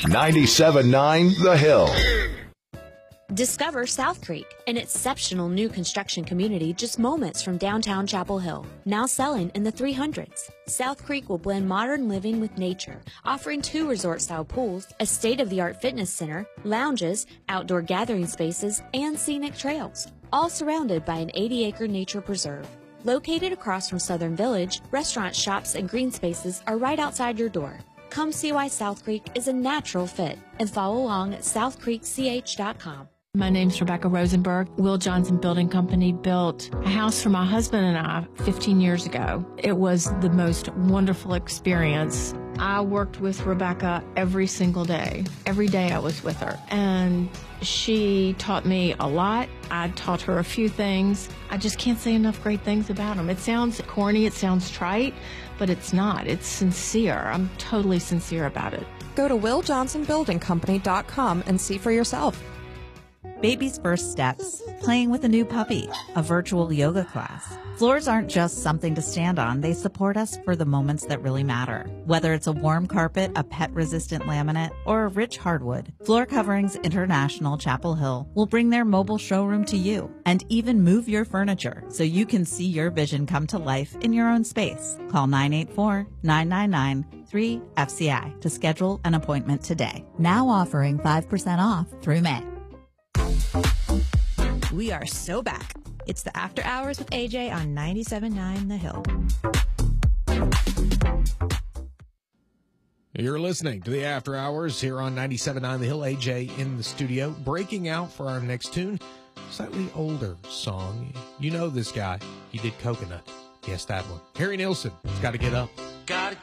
97.9 The Hill. Discover South Creek, an exceptional new construction community just moments from downtown Chapel Hill. Now selling in the 300s. South Creek will blend modern living with nature, offering 2 resort-style pools, a state-of-the-art fitness center, lounges, outdoor gathering spaces, and scenic trails, all surrounded by an 80-acre nature preserve. Located across from Southern Village, restaurants, shops, and green spaces are right outside your door. Come see why South Creek is a natural fit and follow along at southcreekch.com. My name's Rebecca Rosenberg. Will Johnson Building Company built a house for my husband and I 15 years ago. It was the most wonderful experience. I worked with Rebecca every single day. Every day I was with her. And she taught me a lot. I taught her a few things. I just can't say enough great things about them. It sounds corny, it sounds trite, but it's not. It's sincere. I'm totally sincere about it. Go to WillJohnsonBuildingCompany.com and see for yourself. Baby's first steps, playing with a new puppy, a virtual yoga class. Floors aren't just something to stand on. They support us for the moments that really matter. Whether it's a warm carpet, a pet-resistant laminate, or a rich hardwood, Floor Coverings International Chapel Hill will bring their mobile showroom to you and even move your furniture so you can see your vision come to life in your own space. Call 984-999-3FCI to schedule an appointment today. Now offering 5% off through May. We are so back. It's the After Hours with AJ on 97.9 The Hill. You're listening to the After Hours here on 97.9 The Hill. AJ in the studio, breaking out for our next tune. Slightly older song. You know this guy. He did Coconut. Yes, that one. Harry Nilsson. It's got to get up.